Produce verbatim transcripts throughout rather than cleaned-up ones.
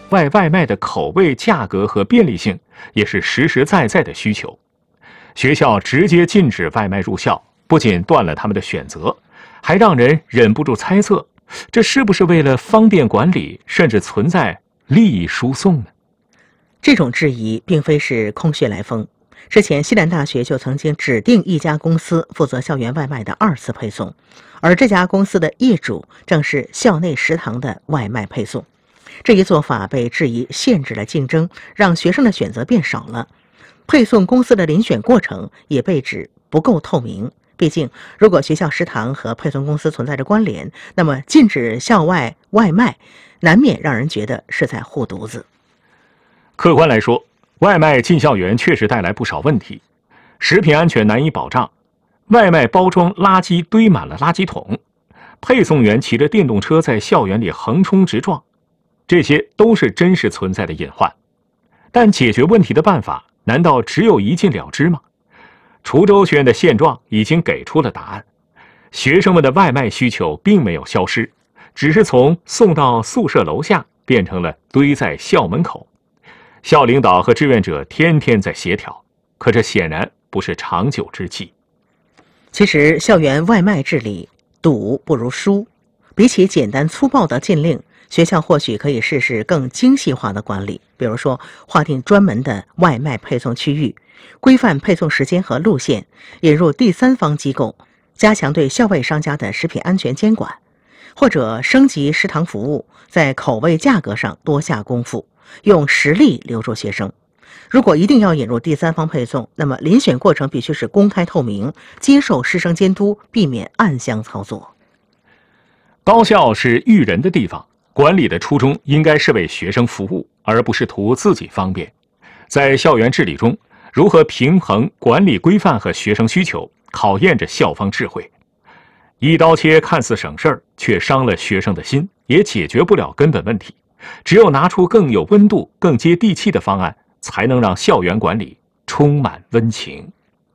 外外卖的口味、价格和便利性也是实实在在的需求。学校直接禁止外卖入校，不仅断了他们的选择，还让人忍不住猜测，这是不是为了方便管理，甚至存在利益输送呢？ 这种质疑并非是空穴来风。之前西南大学就曾经指定一家公司负责校园外卖的二次配送，而这家公司的业主正是校内食堂的外卖配送。这一做法被质疑限制了竞争，让学生的选择变少了。配送公司的遴选过程也被指不够透明。毕竟，如果学校食堂和配送公司存在着关联，那么禁止校外外卖，难免让人觉得是在护犊子。 客观来说，外卖进校园确实带来不少问题，食品安全难以保障，外卖包装垃圾堆满了垃圾桶，配送员骑着电动车在校园里横冲直撞，这些都是真实存在的隐患。但解决问题的办法难道只有一禁了之吗？滁州学院的现状已经给出了答案，学生们的外卖需求并没有消失，只是从送到宿舍楼下变成了堆在校门口。校领导和志愿者天天在协调，可这显然不是长久之计。 其实校园外卖治理堵不如疏，比起简单粗暴的禁令，学校或许可以试试更精细化的管理，比如说划定专门的外卖配送区域，规范配送时间和路线，引入第三方机构，加强对校外商家的食品安全监管，或者升级食堂服务，在口味价格上多下功夫，用实力留住学生。如果一定要引入第三方配送，那么遴选过程必须是公开透明，接受师生监督，避免暗箱操作。 高校是育人的地方，管理的初衷应该是为学生服务，而不是图自己方便。在校园治理中，如何平衡管理规范和学生需求，考验着校方智慧。一刀切看似省事儿，却伤了学生的心，也解决不了根本问题。只有拿出更有温度、更接地气的方案，才能让校园管理充满温情。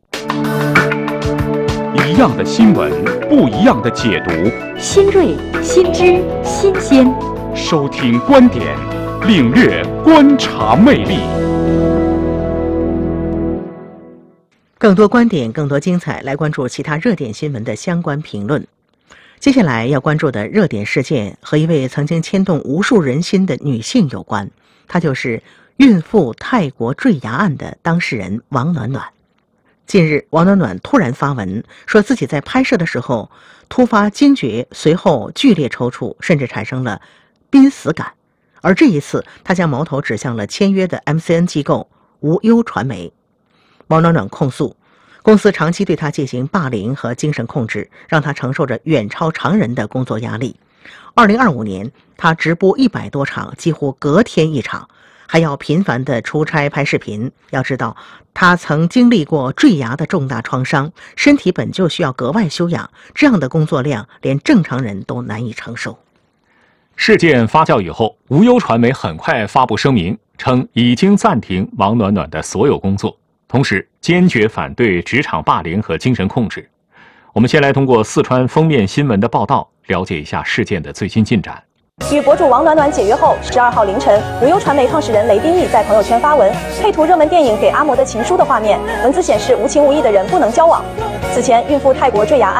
一样的新闻，不一样的解读， 新锐、新知、新鲜。 收听观点，领略观察魅力。 更多观点，更多精彩，来关注其他热点新闻的相关评论。接下来要关注的热点事件和一位曾经牵动无数人心的女性有关，她就是孕妇泰国坠崖案的当事人王暖暖。近日，王暖暖突然发文说自己在拍摄的时候突发惊厥，随后剧烈抽搐，甚至产生了濒死感。而这一次，她将矛头指向了签约的 M C N 机构无忧传媒。王暖暖控诉，公司长期对她进行霸凌和精神控制，让她承受着远超常人的工作压力。二零二五年，她直播一百多场，几乎隔天一场，还要频繁地出差拍视频。要知道，她曾经历过坠崖的重大创伤，身体本就需要格外休养，这样的工作量连正常人都难以承受。 事件发酵以后，无忧传媒很快发布声明，称已经暂停王暖暖的所有工作，同时坚决反对职场霸凌和精神控制。我们先来通过四川封面新闻的报道，了解一下事件的最新进展。 与博主王暖暖解约后，十二号凌晨，无忧传媒创始人雷丁义在朋友圈发文，配图热门电影《给阿嬷的情书》的画面，文字显示无情无义的人不能交往。此前，孕妇泰国坠崖案